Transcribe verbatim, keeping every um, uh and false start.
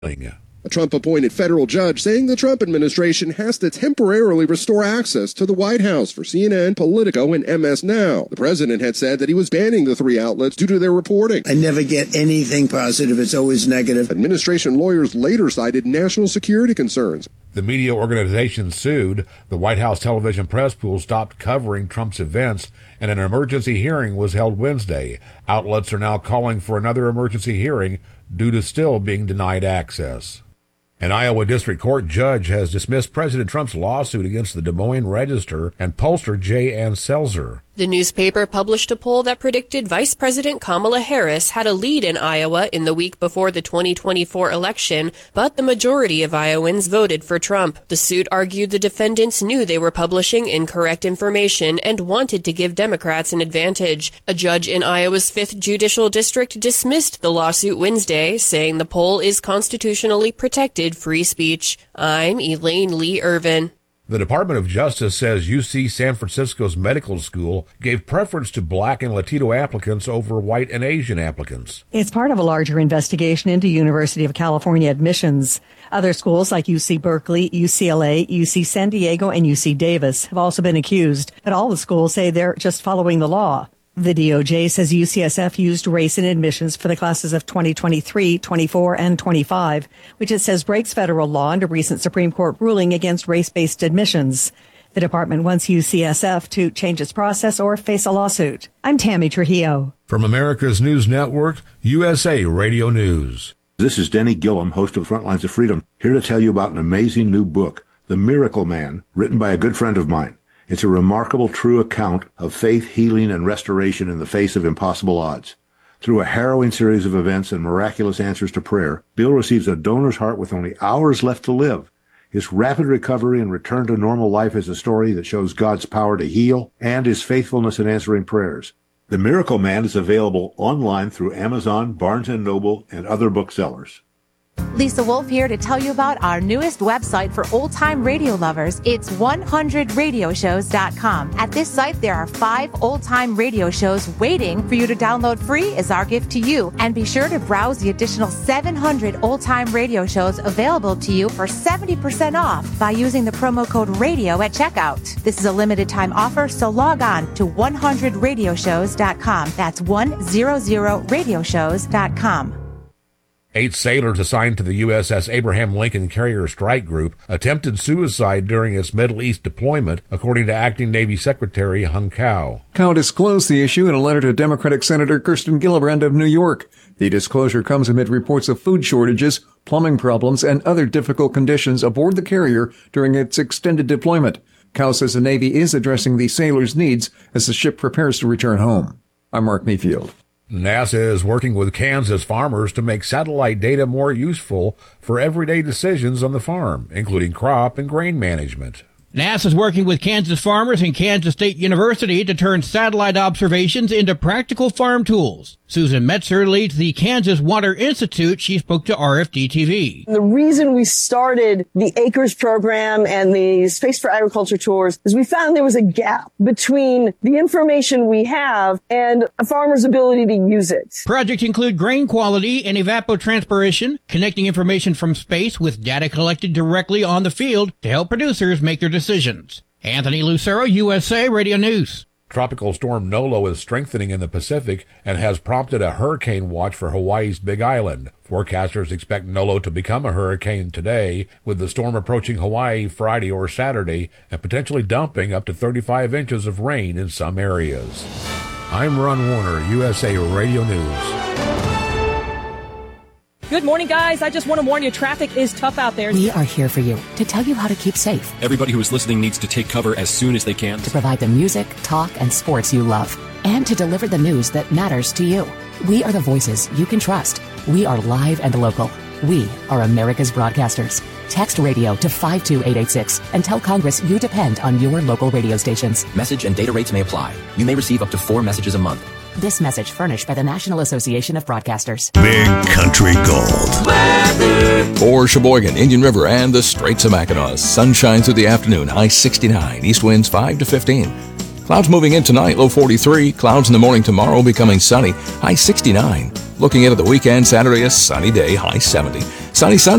A Trump-appointed federal judge saying the Trump administration has to temporarily restore access to the White House for C N N, Politico, and M S Now. The president had said that he was banning the three outlets due to their reporting. I never get anything positive. It's always negative. Administration lawyers later cited national security concerns. The media organization sued. The White House television press pool stopped covering Trump's events, and an emergency hearing was held Wednesday. Outlets are now calling for another emergency hearing due to still being denied access. An Iowa District Court judge has dismissed President Trump's lawsuit against the Des Moines Register and pollster Jay Ann Selzer. The newspaper published a poll that predicted Vice President Kamala Harris had a lead in Iowa in the week before the twenty twenty-four election, but the majority of Iowans voted for Trump. The suit argued the defendants knew they were publishing incorrect information and wanted to give Democrats an advantage. A judge in Iowa's fifth Judicial District dismissed the lawsuit Wednesday, saying the poll is constitutionally protected free speech. I'm Elaine Lee Irvin. The Department of Justice says U C San Francisco's medical school gave preference to black and Latino applicants over white and Asian applicants. It's part of a larger investigation into University of California admissions. Other schools like U C Berkeley, U C L A, U C San Diego, and U C Davis have also been accused, but all the schools say they're just following the law. The D O J says U C S F used race in admissions for the classes of twenty twenty-three, twenty-four, and twenty-five, which it says breaks federal law and a recent Supreme Court ruling against race-based admissions. The department wants U C S F to change its process or face a lawsuit. I'm Tammy Trujillo. From America's News Network, U S A Radio News. This is Denny Gillum, host of Frontlines of Freedom, here to tell you about an amazing new book, The Miracle Man, written by a good friend of mine. It's a remarkable, true account of faith, healing, and restoration in the face of impossible odds. Through a harrowing series of events and miraculous answers to prayer, Bill receives a donor's heart with only hours left to live. His rapid recovery and return to normal life is a story that shows God's power to heal and his faithfulness in answering prayers. The Miracle Man is available online through Amazon, Barnes and Noble, and other booksellers. Lisa Wolf here to tell you about our newest website for old-time radio lovers. It's one hundred radio shows dot com. At this site, there are five old-time radio shows waiting for you to download free as our gift to you. And be sure to browse the additional seven hundred old-time radio shows available to you for seventy percent off by using the promo code RADIO at checkout. This is a limited-time offer, so log on to one hundred radio shows dot com. That's one hundred radio shows dot com. Eight sailors assigned to the U S S Abraham Lincoln Carrier Strike Group attempted suicide during its Middle East deployment, according to Acting Navy Secretary Hung Cao. Cao disclosed the issue in a letter to Democratic Senator Kirsten Gillibrand of New York. The disclosure comes amid reports of food shortages, plumbing problems, and other difficult conditions aboard the carrier during its extended deployment. Cao says the Navy is addressing the sailors' needs as the ship prepares to return home. I'm Mark Mayfield. NASA is working with Kansas farmers to make satellite data more useful for everyday decisions on the farm, including crop and grain management. NASA is working with Kansas farmers and Kansas State University to turn satellite observations into practical farm tools. Susan Metzer leads the Kansas Water Institute. She spoke to R F D T V. The reason we started the ACRES program and the Space for Agriculture tours is we found there was a gap between the information we have and a farmer's ability to use it. Projects include grain quality and evapotranspiration, connecting information from space with data collected directly on the field to help producers make their decisions. Anthony Lucero, U S A Radio News. Tropical storm Nolo is strengthening in the Pacific and has prompted a hurricane watch for Hawaii's Big Island. Forecasters expect Nolo to become a hurricane today, with the storm approaching Hawaii Friday or Saturday and potentially dumping up to thirty-five inches of rain in some areas. I'm Ron Warner, U S A Radio News. Good morning, guys. I just want to warn you, traffic is tough out there. We are here for you to tell you how to keep safe. Everybody who is listening needs to take cover as soon as they can. To provide the music, talk, and sports you love. And to deliver the news that matters to you. We are the voices you can trust. We are live and local. We are America's broadcasters. Text radio to five two eight eight six and tell Congress you depend on your local radio stations. Message and data rates may apply. You may receive up to four messages a month. This message furnished by the National Association of Broadcasters. Big Country Gold. For Sheboygan, Indian River, and the Straits of Mackinac. Sunshine through the afternoon, high sixty-nine. East winds five to fifteen. Clouds moving in tonight, low forty-three. Clouds in the morning tomorrow becoming sunny, high sixty-nine. Looking into the weekend, Saturday, a sunny day, high seventy. Sunny Sunday.